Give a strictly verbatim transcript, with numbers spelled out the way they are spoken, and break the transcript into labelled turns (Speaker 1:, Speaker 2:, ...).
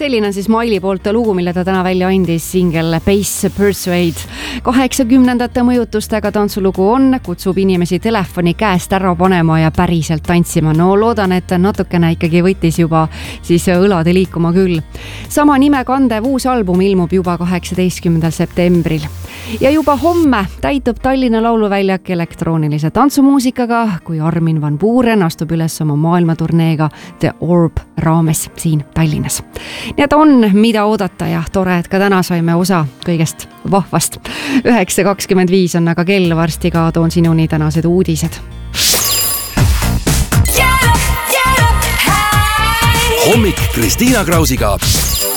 Speaker 1: selline on siis Miley poolt lugu, mille ta täna välja andis, singel Bass Persuade. kaheksakümnendate mõjutustega tantsulugu on, kutsub inimesi telefoni käest ära panema ja päriselt tantsima. No loodan, et natukene ikkagi võttis juba siis õlade liikuma küll. Sama nime kandev uus album ilmub juba kaheksateistkümnendal septembril. Ja juba homme täitub Tallinna Lauluväljak elektroonilise tantsumuusikaga, kui Armin van Buuren astub üles oma maailmaturneega The Orb raames siin Tallinnas. Nii et on mida oodata ja tore, et ka täna saime osa kõigest vahvast. üheksa kakskümmend viis on aga kell, varsti ka toon sinuni tänased uudised.
Speaker 2: Hommik Kristiina Krausiga.